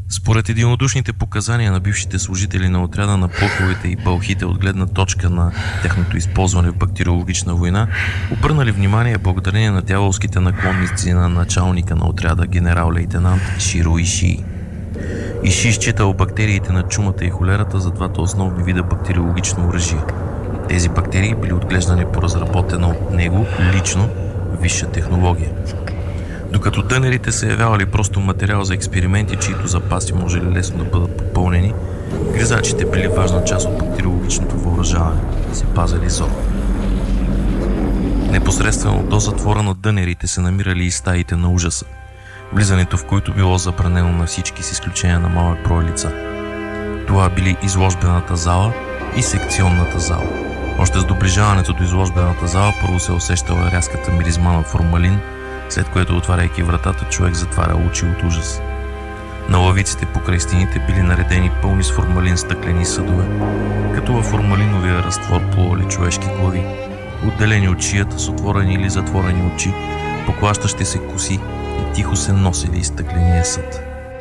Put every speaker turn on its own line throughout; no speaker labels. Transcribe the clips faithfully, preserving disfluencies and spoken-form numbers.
Според единодушните показания на бившите служители на отряда на плоховете и бълхите от гледна точка на техното използване в бактериологична война, обърнали внимание благодарение на дяволските наклонници на началника на отряда генерал-лейтенант Широ Ишии. Иши считал бактериите на чумата и холерата за двата основни вида бактериологично оръжие. Тези бактерии били отглеждани по разработена от него лично висша технология. Докато дънерите се явявали просто материал за експерименти, чието запаси може лесно да бъдат попълнени, гризачите били важна част от бактериологичното въоръжаване и се пазили зоро. Непосредствено до затвора на дънерите се намирали и стаите на ужаса, влизането в които било забранено на всички с изключение на малък брой лица. Това били изложбената зала и секционната зала. Още с доближаването до изложбената зала първо се усещала рязката миризма на формалин, след което, отваряйки вратата, човек затваря очи от ужас. На лавиците покрай стените били наредени пълни с формалин стъклени съдове, като във формалиновия разтвор плували човешки глави, отделени от шията с отворени или затворени очи, поклащащи се коси и тихо се носили из стъкления съд.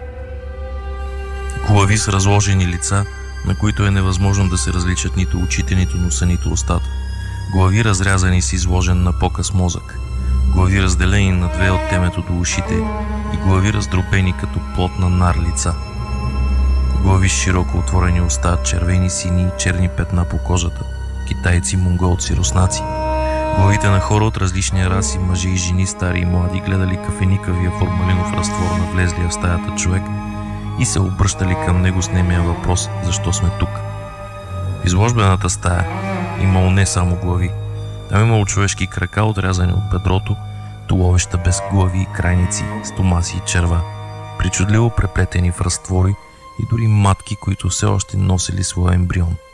Глави с разложени лица, на които е невъзможно да се различат нито очите, нито носа, нито устата. Глави разрязани с изложен на показ мозък. Глави разделени на две от темето до ушите и глави раздробени като плод на нар лица. Глави с широко отворени уста, червени, сини и черни петна по кожата. Китайци, монголци, руснаци. Главите на хора от различни раси, мъже и жени, стари и млади, гледали кафеникавия формалинов разтвор на влезлия в стаята човек и се обръщали към него с немия въпрос: защо сме тук? В изложбената стая имало не само глави. Там имало човешки крака, отрязани от бедрото, туловища без глави и крайници, стомаси и черва, причудливо преплетени в разтвори и дори матки, които все още носили своя ембрион.